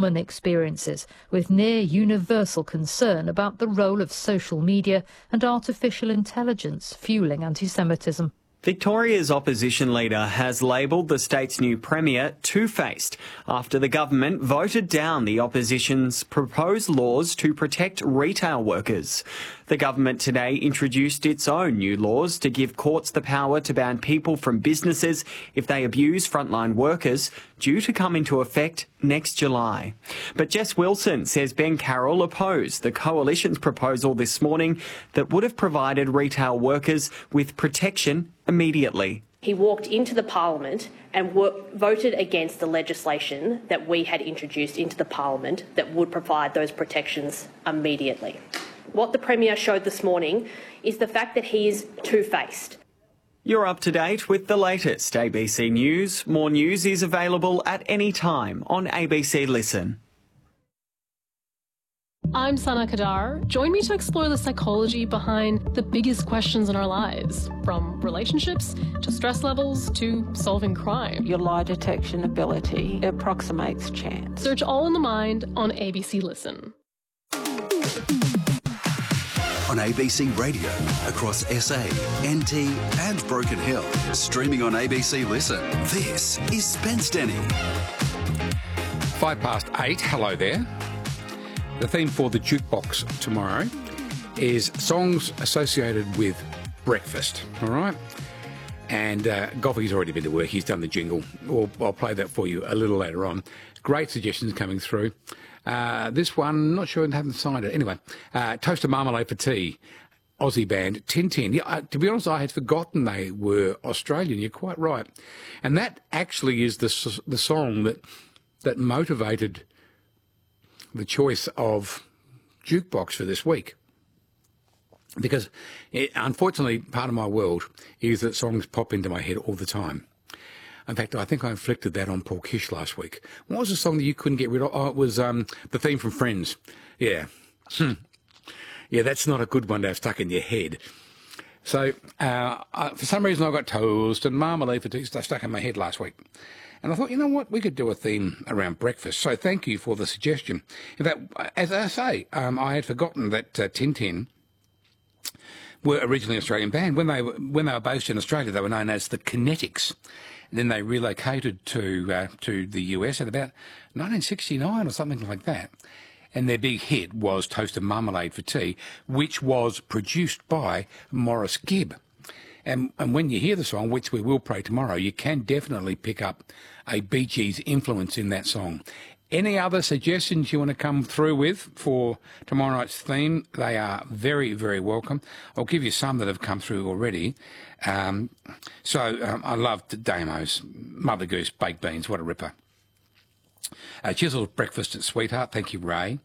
common experiences, with near universal concern about the role of social media and artificial intelligence fueling anti-Semitism. Victoria's opposition leader has labelled the state's new premier two-faced after the government voted down the opposition's proposed laws to protect retail workers. The government today introduced its own new laws to give courts the power to ban people from businesses if they abuse frontline workers, due to come into effect next July. But Jess Wilson says Ben Carroll opposed the coalition's proposal this morning that would have provided retail workers with protection immediately. He walked into the parliament and voted against the legislation that we had introduced into the parliament that would provide those protections immediately. What the Premier showed this morning is the fact that he is two-faced. You're up to date with the latest ABC News. More news is available at any time on ABC Listen. I'm Sana Kadar. Join me to explore the psychology behind the biggest questions in our lives, from relationships to stress levels to solving crime. Your lie detection ability approximates chance. Search All in the Mind on ABC Listen. On ABC Radio, across SA, NT and Broken Hill. Streaming on ABC Listen. This is Spence Denny. 8:05. Hello there. The theme for the jukebox tomorrow is songs associated with breakfast, all right? And Goffy's already been to work. He's done the jingle. I'll play that for you a little later on. Great suggestions coming through. This one, not sure I haven't signed it. Anyway, Toast and Marmalade for Tea, Aussie band, Tintin. Yeah, to be honest, I had forgotten they were Australian. You're quite right. And that actually is the song that motivated the choice of jukebox for this week. Because, unfortunately, part of my world is that songs pop into my head all the time. In fact, I think I inflicted that on Paul Kish last week. What was the song that you couldn't get rid of? Oh, it was the theme from Friends. Yeah. Yeah, that's not a good one to have stuck in your head. So, for some reason, I got Toast and Marmalade for Tea stuck in my head last week. And I thought, you know what, we could do a theme around breakfast. So thank you for the suggestion. In fact, as I say, I had forgotten that Tintin were originally an Australian band. When they were based in Australia, they were known as the Kinetics. And then they relocated to the US at about 1969 or something like that. And their big hit was Toast and Marmalade for Tea, which was produced by Maurice Gibb. And when you hear the song, which we will play tomorrow, you can definitely pick up a Bee Gees influence in that song. Any other suggestions you want to come through with for tomorrow night's theme, they are very, very welcome. I'll give you some that have come through already. I loved Damo's Mother Goose Baked Beans. What a ripper. Chisel's Breakfast at Sweetheart. Thank you, Ray.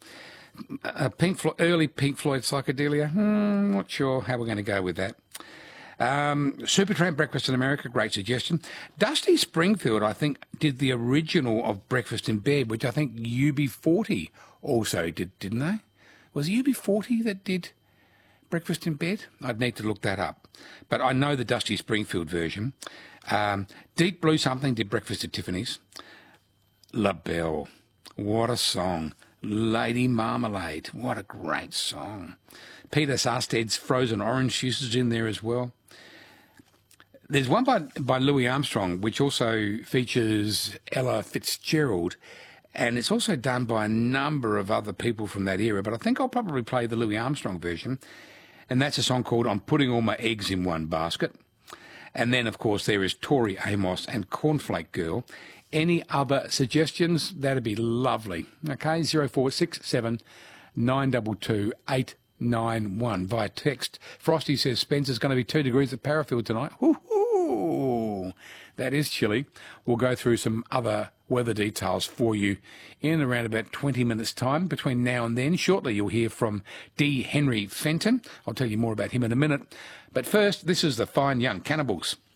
Early Pink Floyd Psychedelia. Not sure how we're going to go with that. Supertramp Breakfast in America, great suggestion. Dusty Springfield, I think, did the original of Breakfast in Bed, which I think UB40 also did, didn't they? Was it UB40 that did Breakfast in Bed? I'd need to look that up. But I know the Dusty Springfield version. Deep Blue Something did Breakfast at Tiffany's. La Belle, what a song. Lady Marmalade, what a great song. Peter Sarsted's Frozen Orange Juice is in there as well. There's one by Louis Armstrong, which also features Ella Fitzgerald, and it's also done by a number of other people from that era, but I think I'll probably play the Louis Armstrong version, and that's a song called I'm Putting All My Eggs in One Basket. And then, of course, there is Tori Amos and Cornflake Girl. Any other suggestions? That'd be lovely. Okay, 0467 922 891 via text. Frosty says Spencer's going to be 2 degrees at Parafield tonight. Ooh, that is chilly. We'll go through some other weather details for you in around about 20 minutes' time. Between now and then, shortly you'll hear from D. Henry Fenton. I'll tell you more about him in a minute. But first, this is the Fine Young Cannibals.